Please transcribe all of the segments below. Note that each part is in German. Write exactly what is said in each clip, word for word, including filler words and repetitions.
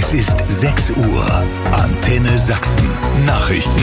Es ist sechs Uhr. Antenne Sachsen. Nachrichten.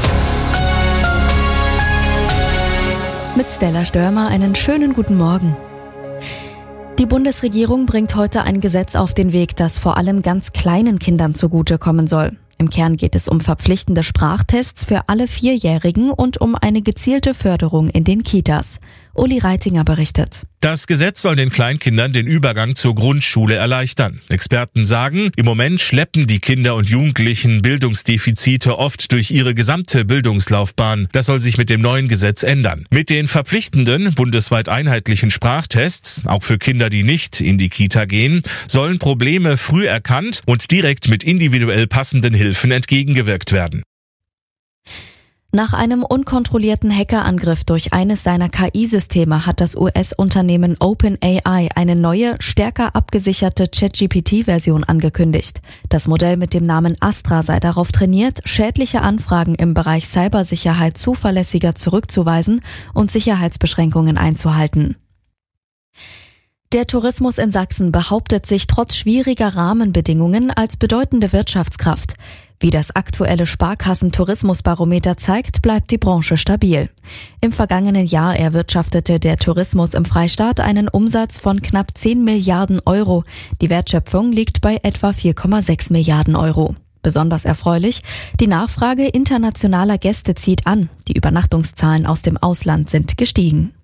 Mit Stella Störmer einen schönen guten Morgen. Die Bundesregierung bringt heute ein Gesetz auf den Weg, das vor allem ganz kleinen Kindern zugutekommen soll. Im Kern geht es um verpflichtende Sprachtests für alle Vierjährigen und um eine gezielte Förderung in den Kitas. Uli Reitinger berichtet. Das Gesetz soll den Kleinkindern den Übergang zur Grundschule erleichtern. Experten sagen, im Moment schleppen die Kinder und Jugendlichen Bildungsdefizite oft durch ihre gesamte Bildungslaufbahn. Das soll sich mit dem neuen Gesetz ändern. Mit den verpflichtenden, bundesweit einheitlichen Sprachtests, auch für Kinder, die nicht in die Kita gehen, sollen Probleme früh erkannt und direkt mit individuell passenden Hilfen entgegengewirkt werden. Nach einem unkontrollierten Hackerangriff durch eines seiner K I-Systeme hat das U S-Unternehmen OpenAI eine neue, stärker abgesicherte ChatGPT-Version angekündigt. Das Modell mit dem Namen Astra sei darauf trainiert, schädliche Anfragen im Bereich Cybersicherheit zuverlässiger zurückzuweisen und Sicherheitsbeschränkungen einzuhalten. Der Tourismus in Sachsen behauptet sich trotz schwieriger Rahmenbedingungen als bedeutende Wirtschaftskraft. Wie das aktuelle Sparkassen-Tourismusbarometer zeigt, bleibt die Branche stabil. Im vergangenen Jahr erwirtschaftete der Tourismus im Freistaat einen Umsatz von knapp zehn Milliarden Euro. Die Wertschöpfung liegt bei etwa vier Komma sechs Milliarden Euro. Besonders erfreulich, die Nachfrage internationaler Gäste zieht an. Die Übernachtungszahlen aus dem Ausland sind gestiegen.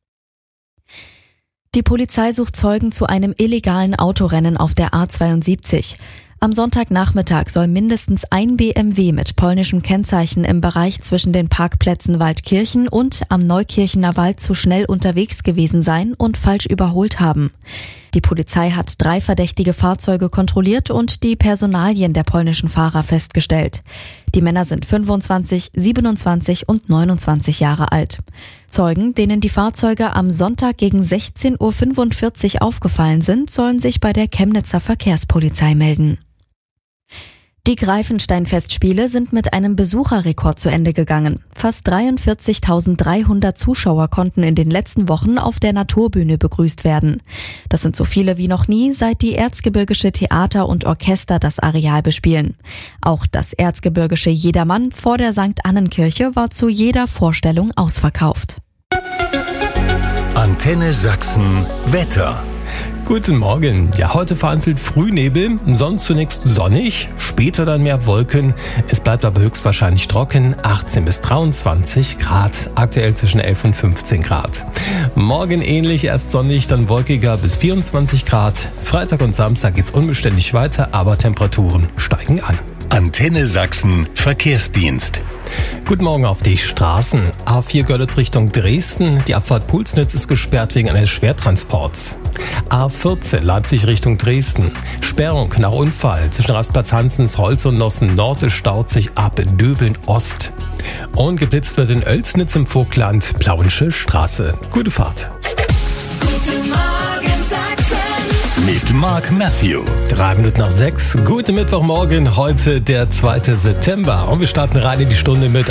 Die Polizei sucht Zeugen zu einem illegalen Autorennen auf der A zweiundsiebzig. Am Sonntagnachmittag soll mindestens ein B M W mit polnischem Kennzeichen im Bereich zwischen den Parkplätzen Waldkirchen und am Neukirchener Wald zu schnell unterwegs gewesen sein und falsch überholt haben. Die Polizei hat drei verdächtige Fahrzeuge kontrolliert und die Personalien der polnischen Fahrer festgestellt. Die Männer sind fünfundzwanzig, siebenundzwanzig und neunundzwanzig Jahre alt. Zeugen, denen die Fahrzeuge am Sonntag gegen sechzehn Uhr fünfundvierzig aufgefallen sind, sollen sich bei der Chemnitzer Verkehrspolizei melden. Die Greifenstein-Festspiele sind mit einem Besucherrekord zu Ende gegangen. Fast dreiundvierzigtausenddreihundert Zuschauer konnten in den letzten Wochen auf der Naturbühne begrüßt werden. Das sind so viele wie noch nie, seit die Erzgebirgische Theater und Orchester das Areal bespielen. Auch das Erzgebirgische Jedermann vor der Sankt Annenkirche war zu jeder Vorstellung ausverkauft. Antenne Sachsen Wetter. Guten Morgen. Ja, heute vereinzelt Frühnebel, sonst zunächst sonnig, später dann mehr Wolken. Es bleibt aber höchstwahrscheinlich trocken, achtzehn bis dreiundzwanzig Grad, aktuell zwischen elf und fünfzehn Grad. Morgen ähnlich, erst sonnig, dann wolkiger bis vierundzwanzig Grad. Freitag und Samstag geht's unbeständig weiter, aber Temperaturen steigen an. Antenne Sachsen Verkehrsdienst. Guten Morgen auf die Straßen. A vier Görlitz Richtung Dresden. Die Abfahrt Pulsnitz ist gesperrt wegen eines Schwertransports. A vierzehn Leipzig Richtung Dresden. Sperrung nach Unfall zwischen Rastplatz Hansens, Holz und Nossen Nord. Es staut sich ab Döbeln Ost. Und geblitzt wird in Oelsnitz im Vogtland, Plauensche Straße. Gute Fahrt. Guten Morgen Sachsen. Mit Mark Matthew. Drei Minuten nach sechs. Guten Mittwochmorgen, heute der zweite September. Und wir starten rein in die Stunde mit